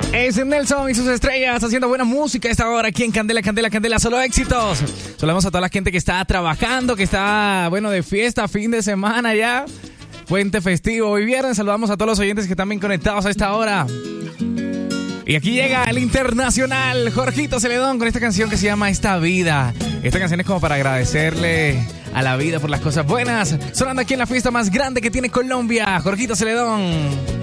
Es Nelson y sus estrellas haciendo buena música a esta hora aquí en Candela, Candela, Candela, solo éxitos. Saludamos a toda la gente que está trabajando, que está, bueno, de fiesta, fin de semana ya, puente festivo, hoy viernes. Saludamos a todos los oyentes que están bien conectados a esta hora. Y aquí llega el internacional Jorgito Celedón con esta canción que se llama Esta Vida. Esta canción es como para agradecerle a la vida por las cosas buenas. Sonando aquí en la fiesta más grande que tiene Colombia, Jorgito Celedón.